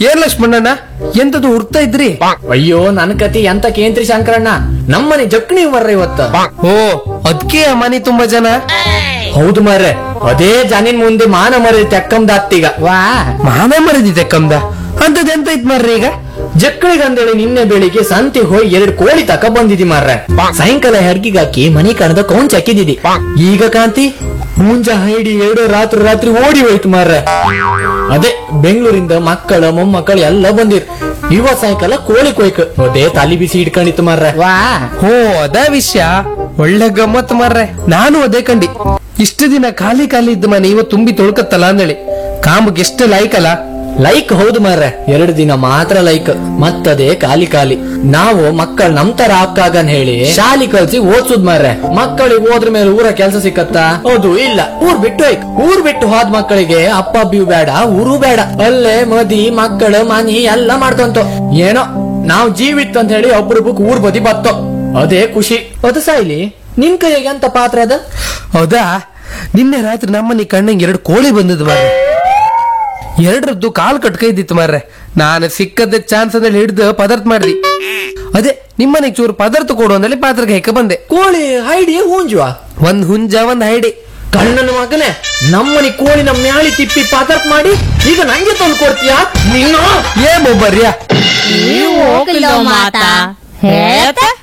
ಏನ್ ಲಕ್ಷ್ಮಣ್ಣಣ್ಣ ಎಂತದು ಹುಡ್ತಾ ಇದ್ರಿ? ಅಯ್ಯೋ ನನ್ ಕತಿ ಎಂತ ಕೇಂದ್ರಿ ಶಂಕರಣ್ಣ, ನಮ್ಮನೆ ಜಕ್ಣಿ ಮರ್ರ ಇವತ್ತ. ಓ ಅದ್ಕೆ ಮನೆ ತುಂಬಾ ಜನ. ಹೌದು ಮಾರ್ರೆ, ಅದೇ ಜನಿನ್ ಮುಂದೆ ಮಾನ ಮರಿ ತೆಕ್ಕಂದ ಅತ್ತೀಗ. ವಾ ಮಾನ ಮರದಿದೆ ಕಮ್ದ ಅಂತದ್ ಎಂತ ಇತ್ ಮಾರ್ರಿ ಈಗ? ಜಕ್ಕಳಿಗಂದೇಳಿ ನಿನ್ನೆ ಬೆಳಿಗ್ಗೆ ಸಂತೆ ಹೋಗಿ 2 ಕೋಳಿ ತಕ ಬಂದಿದಿ ಮಾರ್ರೆ. ಸಾಯಂಕಾಲ ಹೆರ್ಗಿಗಾಕಿ ಮನಿ ಕಣದ ಕೌಂಚ್ ಹಾಕಿದಿದಿ. ಈಗ ಕಾಂತಿ ಮುಂಜ ಹೈಡಿ 2 ರಾತ್ರಿ ಓಡಿ ಹೋಯ್ತು ಮಾರ್ರೆ. ಅದೇ ಬೆಂಗಳೂರಿಂದ ಮಕ್ಕಳ ಮೊಮ್ಮಕ್ಕಳು ಎಲ್ಲ ಬಂದಿರ್. ಇವತ್ ಸಾಯಂಕಾಲ ಕೋಳಿ ಕೊಯ್ಕ ಅದೇ ತಲಿ ಬಿಸಿ ಇಟ್ಕೊಂಡಿತ್ತು ಮಾರ್ರೆ. ವಾ ಹೋ ಅದ ವಿಷಯ. ಒಳ್ಳೆ ಗಮ್ಮತ್ ಮಾರ್ರೆ. ನಾನು ಅದೇ ಕಂಡಿ. ಇಷ್ಟು ದಿನ ಖಾಲಿ ಇದ್ದ ಮನೆ ಇವತ್ತು ತುಂಬಿ ತೊಳ್ಕತ್ತಲ್ಲ ಅಂದೇಳಿ ಕಾಂಬಕ್ಕೆ ಎಷ್ಟು ಲೈಕಲ್ಲ. ಲೈಕ್ ಹೌದು ಮಾರ್ರೆ, 2 ದಿನ ಮಾತ್ರ ಲೈಕ್, ಮತ್ತದೇ ಖಾಲಿ. ನಾವು ಮಕ್ಕಳು ನಮ್ ತರ ಹಾಕಾಗನ್ ಹೇಳಿ ಶಾಲಿ ಕಲ್ಸಿ ಓದ್ಸುದ್ ಮಾರ್ರೆ. ಮಕ್ಕಳಿಗೆ ಹೋದ್ರ ಮೇಲೆ ಊರ ಕೆಲ್ಸ ಸಿಕ್ಕತ್ತಾ? ಹೌದು ಇಲ್ಲ. ಊರ್ ಬಿಟ್ಟು ಹೋದ ಮಕ್ಕಳಿಗೆ ಅಪ್ಪ ಅಬ್ಬಿಯೂ ಬೇಡ, ಊರು ಬೇಡ, ಅಲ್ಲೇ ಮದಿ ಮಕ್ಕಳು ಮನಿ ಎಲ್ಲ ಮಾಡ್ಕೊಂತ ಏನೋ ನಾವ್ ಜೀವಿತ್ ಅಂತ ಹೇಳಿ ಒಬ್ರೊಬ್ಬಕ್ ಊರ್ ಬದಿ ಬತ್ತೋ, ಅದೇ ಖುಷಿ. ಅದು ಸಾಯ್ಲಿ, ನಿನ್ ಕೈಗೆ ಎಂತ ಪಾತ್ರ ಅದ? ಹೌದಾ, ನಿನ್ನೆ ರಾತ್ರಿ ನಮ್ಮನೆ ಕಣ್ಣಂಗೆ 2 ಕೋಳಿ ಬಂದದ್ ಮಾರ್ರೆ. 2ರದ್ದು ಕಾಲ್ ಕಟ್ಕೈದಿತ್ತು ಮಾರ್ರೆ. ನಾನು ಸಿಕ್ಕದ ಚಾನ್ಸ್ ಅಂದ್ರೆ ಹಿಡ್ದು ಪದಾರ್ಥ ಮಾಡ್ದಿ. ಅದೇ ನಿಮ್ಮನೆಗೆ ಚೂರು ಪದಾರ್ಥ ಕೊಡು ಅಂದಲ್ಲಿ ಪಾತ್ರಕ್ಕೆ ಹೆಕ್ಕ ಬಂದೆ. ಕೋಳಿ ಹೈಡಿ ಹೂಂಜುವ? ಒಂದ್ ಹುಂಜ ಒಂದ್ ಹೈಡಿ. ಕಣ್ಣನ ಮಗನೇ, ನಮ್ಮನಿ ಕೋಳಿ ನಮ್ಮ ಮ್ಯಾಳಿ ತಿಪ್ಪಿ ಪದಾರ್ಥ ಮಾಡಿ ಈಗ ನಂಗೆ ತಂದು ಕೊಡ್ತೀಯಾ ನೀನು? ಏ ಮೊಬ್ಬರ್ಯಾ, ನೀವು ಹೋಗಿಲ್ಲ ಮಾತಾ ಹೇಳ್ತಾ